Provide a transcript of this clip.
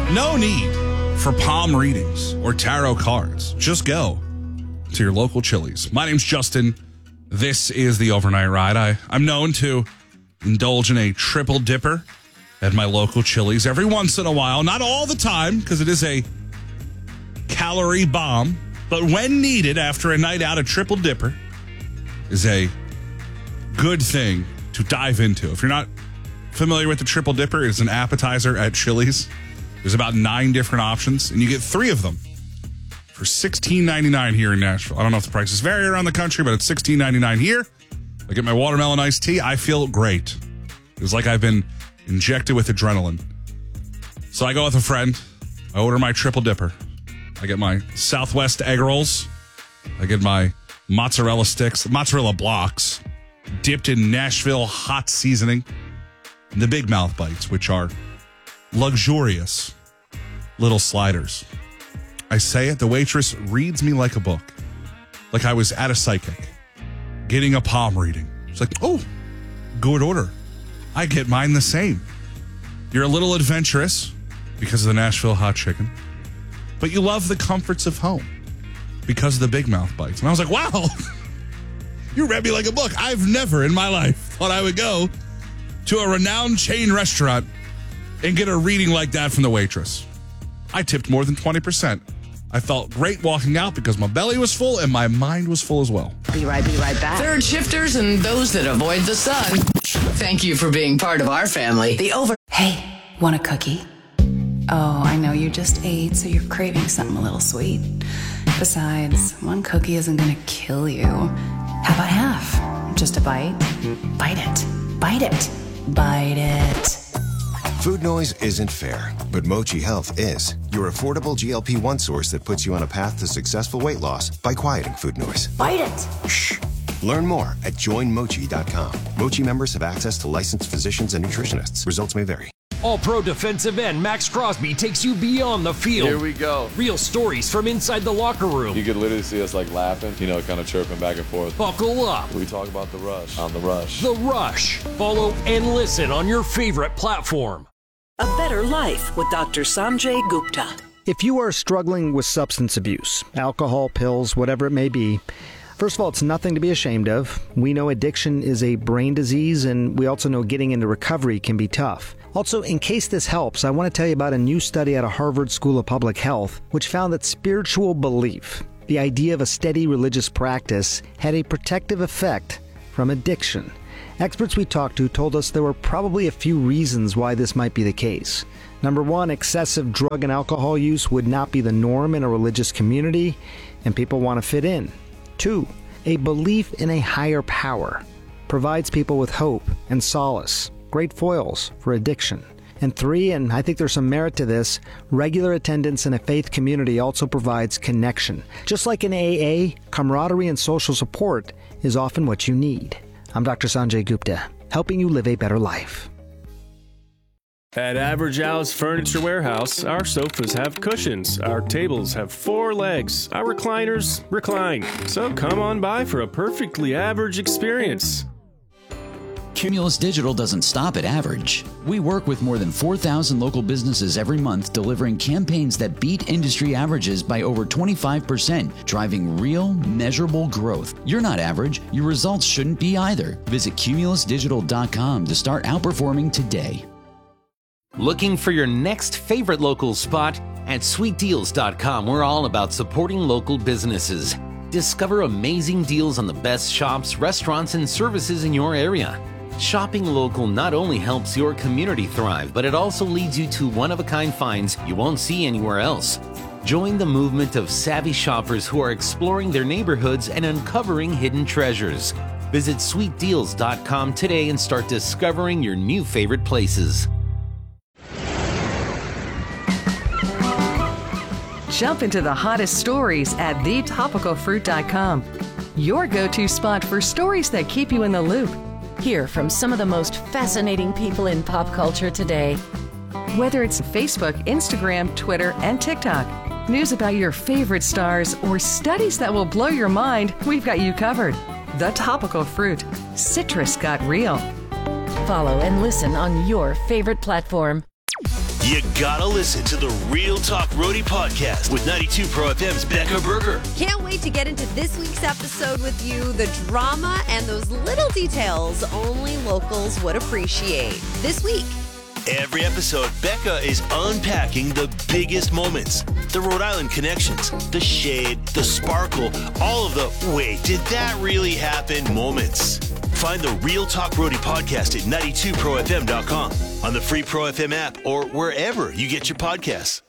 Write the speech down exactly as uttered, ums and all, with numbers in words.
No need for palm readings or tarot cards. Just go to your local Chili's. My name's Justin. This is the Overnight Ride. I, I'm known to indulge in a triple dipper at my local Chili's every once in a while. Not all the time, because it is a calorie bomb. But when needed, after a night out, a triple dipper is a good thing to dive into. If you're not familiar with the triple dipper, it's an appetizer at Chili's. There's about nine different options, and you get three of them for sixteen ninety-nine here in Nashville. I don't know if the prices vary around the country, but it's sixteen ninety-nine here. I get my watermelon iced tea. I feel great. It's like I've been injected with adrenaline. So I go with a friend. I order my triple dipper. I get my Southwest egg rolls. I get my mozzarella sticks, mozzarella blocks, dipped in Nashville hot seasoning. And the Big Mouth bites, which are luxurious little sliders. I say it, the waitress reads me like a book. Like I was at a psychic, getting a palm reading. It's like, oh, good order. I get mine the same. You're a little adventurous because of the Nashville hot chicken, but you love the comforts of home because of the Big Mouth bites. And I was like, wow, you read me like a book. I've never in my life thought I would go to a renowned chain restaurant and get a reading like that from the waitress. I tipped more than twenty percent. I felt great walking out because my belly was full and my mind was full as well. Be right, be right back. Third shifters and those that avoid the sun. Thank you for being part of our family. The over... Hey, want a cookie? Oh, I know you just ate, so you're craving something a little sweet. Besides, one cookie isn't going to kill you. How about half? Just a bite? Bite it. Bite it. Bite it. Food noise isn't fair, but Mochi Health is. Your affordable G L P one source that puts you on a path to successful weight loss by quieting food noise. Bite it. Shh. Learn more at join mochi dot com. Mochi members have access to licensed physicians and nutritionists. Results may vary. All-Pro defensive end Max Crosby takes you beyond the field. Here we go. Real stories from inside the locker room. You could literally see us like laughing, you know, kind of chirping back and forth. Buckle up. We talk about the rush on the rush. The Rush. Follow and listen on your favorite platform. A Better Life with Doctor Sanjay Gupta. If you are struggling with substance abuse, alcohol, pills, whatever it may be, first of all, it's nothing to be ashamed of. We know addiction is a brain disease, and we also know getting into recovery can be tough. Also, in case this helps, I want to tell you about a new study out of Harvard School of Public Health, which found that spiritual belief, the idea of a steady religious practice, had a protective effect from addiction. Experts we talked to told us there were probably a few reasons why this might be the case. Number one, excessive drug and alcohol use would not be the norm in a religious community, and people want to fit in. Two, a belief in a higher power provides people with hope and solace, great foils for addiction. And three, and I think there's some merit to this, regular attendance in a faith community also provides connection. Just like in A A, camaraderie and social support is often what you need. I'm Doctor Sanjay Gupta, helping you live a better life. At Average Al's Furniture Warehouse, our sofas have cushions, our tables have four legs, our recliners recline. So come on by for a perfectly average experience. Cumulus Digital doesn't stop at average. We work with more than four thousand local businesses every month, delivering campaigns that beat industry averages by over twenty-five percent, driving real, measurable growth. You're not average. Your results shouldn't be either. Visit cumulus digital dot com to start outperforming today. Looking for your next favorite local spot? At sweet deals dot com, we're all about supporting local businesses. Discover amazing deals on the best shops, restaurants, and services in your area. Shopping local not only helps your community thrive, but it also leads you to one-of-a-kind finds you won't see anywhere else. Join the movement of savvy shoppers who are exploring their neighborhoods and uncovering hidden treasures. Visit sweet deals dot com today and start discovering your new favorite places. Jump into the hottest stories at the topical fruit dot com. Your go-to spot for stories that keep you in the loop. Hear from some of the most fascinating people in pop culture today. Whether it's Facebook, Instagram, Twitter, and TikTok, news about your favorite stars, or studies that will blow your mind, we've got you covered. The Topical Fruit. Citrus got real. Follow and listen on your favorite platform. You gotta listen to the Real Talk Roadie podcast with ninety-two Pro F M's Becca Berger. Can't wait to get into this week's episode with you. The drama and those little details only locals would appreciate. This week. Every episode, Becca is unpacking the biggest moments, the Rhode Island connections, the shade, the sparkle, all of the wait, did that really happen moments. Find the Real Talk Roadie podcast at ninety-two pro f m dot com, on the free Pro F M app, or wherever you get your podcasts.